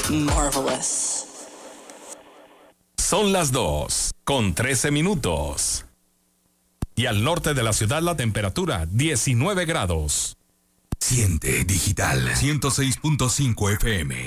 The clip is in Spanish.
Marvelous. Son las 2:13. Y al norte de la ciudad la temperatura 19 grados. Siente Digital 106.5 FM.